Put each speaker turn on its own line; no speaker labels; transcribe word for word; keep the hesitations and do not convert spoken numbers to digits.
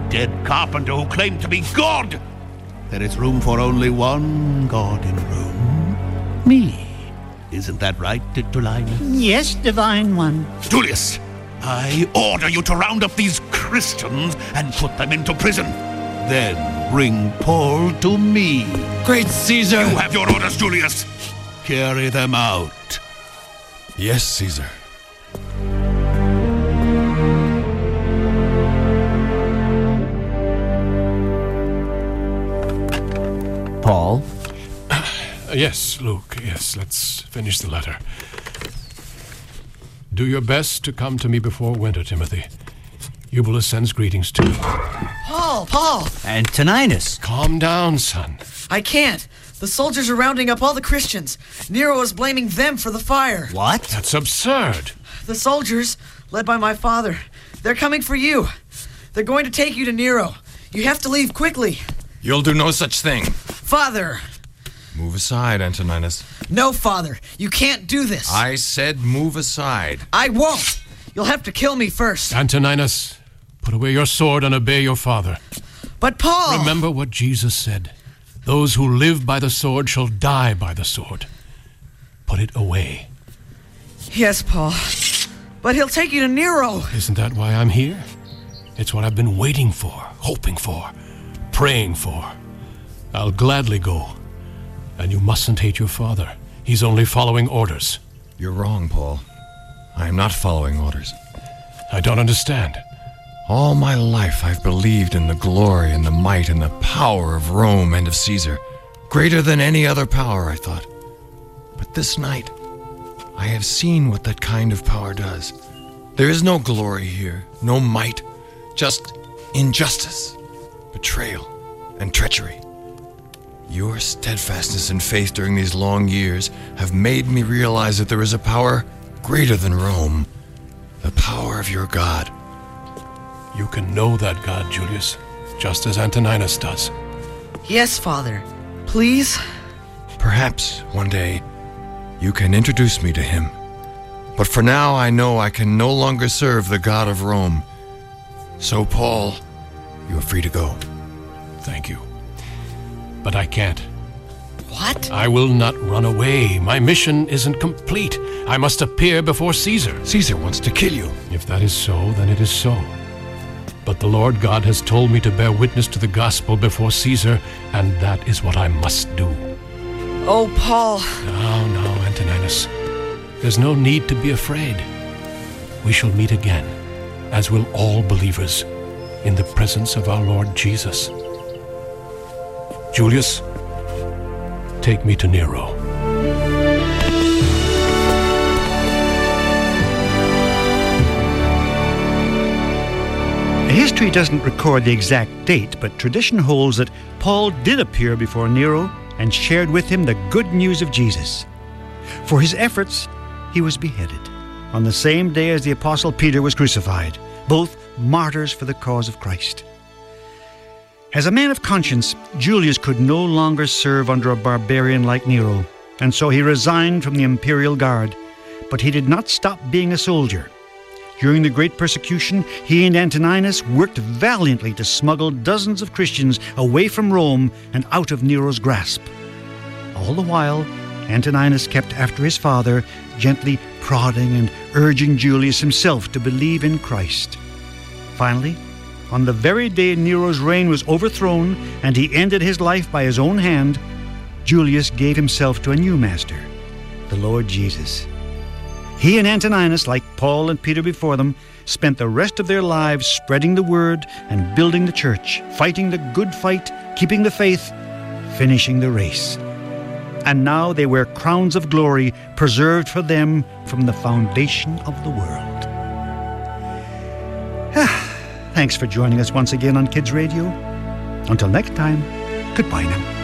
dead carpenter who claimed to be God. There is room for only one God in Rome. Me. Isn't that right, Titulinus?
Yes, Divine One.
Julius, I order you to round up these Christians and put them into prison. Then bring Paul to me.
Great Caesar!
You have your orders, Julius. Carry them out.
Yes, Caesar.
Paul?
Uh, yes, Luke, yes, let's finish the letter. Do your best to come to me before winter, Timothy. Eubulus sends greetings to you.
Paul, Paul!
Antoninus!
Calm down, son.
I can't. The soldiers are rounding up all the Christians. Nero is blaming them for the fire.
What?
That's absurd.
The soldiers, led by my father, they're coming for you. They're going to take you to Nero. You have to leave quickly.
You'll do no such thing.
Father!
Move aside, Antoninus.
No, Father. You can't do this.
I said move aside.
I won't. You'll have to kill me first.
Antoninus, put away your sword and obey your father.
But Paul...
Remember what Jesus said. Those who live by the sword shall die by the sword. Put it away.
Yes, Paul. But he'll take you to Nero.
Isn't that why I'm here? It's what I've been waiting for, hoping for, praying for. I'll gladly go. And you mustn't hate your father. He's only following orders.
You're wrong, Paul. I am not following orders.
I don't understand.
All my life I've believed in the glory and the might and the power of Rome and of Caesar. Greater than any other power, I thought. But this night, I have seen what that kind of power does. There is no glory here, no might, just injustice, betrayal, and treachery. Your steadfastness and faith during these long years have made me realize that there is a power greater than Rome, the power of your God.
You can know that God, Julius, just as Antoninus does.
Yes, Father. Please?
Perhaps one day you can introduce me to him. But for now I know I can no longer serve the God of Rome. So, Paul, you are free to go.
Thank you. But I can't.
What?
I will not run away. My mission isn't complete. I must appear before Caesar.
Caesar wants to kill you.
If that is so, then it is so. But the Lord God has told me to bear witness to the gospel before Caesar, and that is what I must do.
Oh, Paul.
No, no, Antoninus. There's no need to be afraid. We shall meet again, as will all believers, in the presence of our Lord Jesus. Julius, take me to Nero.
History doesn't record the exact date, but tradition holds that Paul did appear before Nero and shared with him the good news of Jesus. For his efforts, he was beheaded on the same day as the Apostle Peter was crucified, both martyrs for the cause of Christ. As a man of conscience, Julius could no longer serve under a barbarian like Nero, and so he resigned from the imperial guard. But he did not stop being a soldier. During the Great Persecution, he and Antoninus worked valiantly to smuggle dozens of Christians away from Rome and out of Nero's grasp. All the while, Antoninus kept after his father, gently prodding and urging Julius himself to believe in Christ. Finally, on the very day Nero's reign was overthrown and he ended his life by his own hand, Julius gave himself to a new master, the Lord Jesus. He and Antoninus, like Paul and Peter before them, spent the rest of their lives spreading the word and building the church, fighting the good fight, keeping the faith, finishing the race. And now they wear crowns of glory preserved for them from the foundation of the world. Thanks for joining us once again on Kids Radio. Until next time, goodbye now.